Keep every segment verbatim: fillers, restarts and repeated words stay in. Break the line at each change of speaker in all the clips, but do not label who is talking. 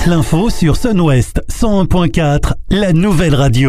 toute l'info sur Sun-Ouest cent un point quatre, la nouvelle radio.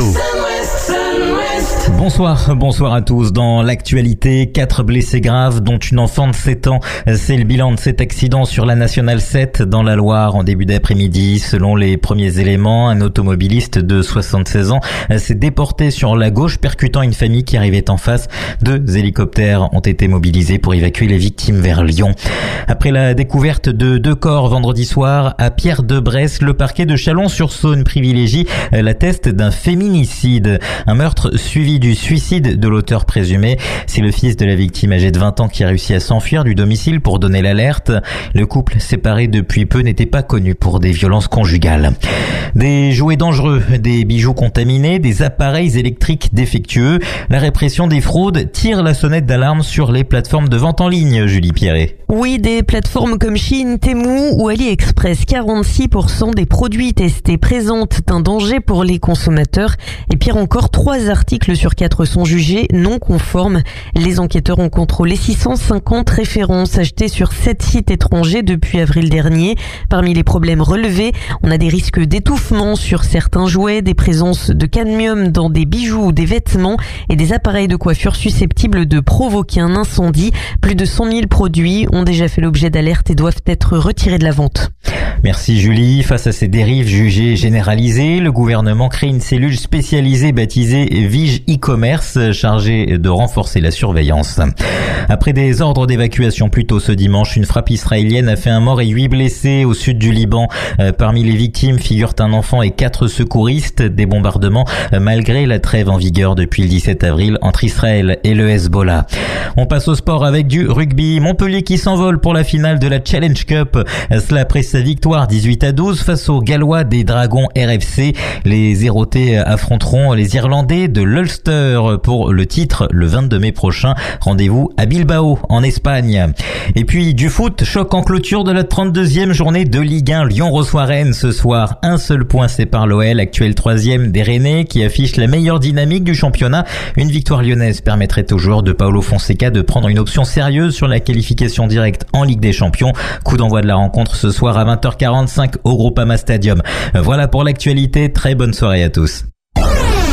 Bonsoir, bonsoir à tous. Dans l'actualité, quatre blessés graves, dont une enfant de sept ans. C'est le bilan de cet accident sur la Nationale sept dans la Loire en début d'après-midi. Selon les premiers éléments, un automobiliste de soixante-seize ans s'est déporté sur la gauche, percutant une famille qui arrivait en face. Deux hélicoptères ont été mobilisés pour évacuer les victimes vers Lyon. Après la découverte de deux corps vendredi soir à Pierre-de-Bresse, le parquet de Chalon-sur-Saône privilégie l'atteste d'un féminicide. Un meurtre suivi du suicide de l'auteur présumé. C'est le fils de la victime âgé de vingt ans qui a réussi à s'enfuir du domicile pour donner l'alerte. Le couple séparé depuis peu n'était pas connu pour des violences conjugales. Des jouets dangereux, des bijoux contaminés, des appareils électriques défectueux. La répression des fraudes tire la sonnette d'alarme sur les plateformes de vente en ligne, Julie Pierret.
Oui, des plateformes comme Shein, Temu ou AliExpress. quarante-six pour cent des produits testés présentent un danger pour les consommateurs. Et pire encore, trois articles sur quatre sont jugés non conformes. Les enquêteurs ont contrôlé six cent cinquante références achetées sur sept sites étrangers depuis avril dernier. Parmi les problèmes relevés, on a des risques d'étouffement sur certains jouets, des présences de cadmium dans des bijoux ou des vêtements et des appareils de coiffure susceptibles de provoquer un incendie. Plus de cent mille produits ont déjà fait l'objet d'alerte et doivent être retirés de la vente.
Merci Julie. Face à ces dérives jugées généralisées, le gouvernement crée une cellule spécialisée baptisée Vige e-commerce chargée de renforcer la surveillance. Après des ordres d'évacuation plus tôt ce dimanche, une frappe israélienne a fait un mort et huit blessés au sud du Liban. Parmi les victimes figurent un enfant et quatre secouristes. Des bombardements malgré la trêve en vigueur depuis le dix-sept avril entre Israël et le Hezbollah. On passe au sport avec du rugby. Montpellier qui s'envole pour la finale de la Challenge Cup. Cela après sa victoire dix-huit à douze face aux Gallois des Dragons R F C. Les Hérotés affronteront les Irlandais de l'Ulster pour le titre le vingt-deux mai prochain. Rendez-vous à Bilbao en Espagne. Et puis du foot, choc en clôture de la trente-deuxième journée de Ligue un. Lyon reçoit Rennes ce soir. Un seul point sépare l'O L, actuel troisième des Rennais, qui affiche la meilleure dynamique du championnat. Une victoire lyonnaise permettrait aux joueurs de Paulo Fonseca de prendre une option sérieuse sur la qualification directe en Ligue des Champions. Coup d'envoi de la rencontre ce soir à vingt heures quarante-cinq au Groupama Stadium. Voilà pour l'actualité. Très bonne soirée à tous.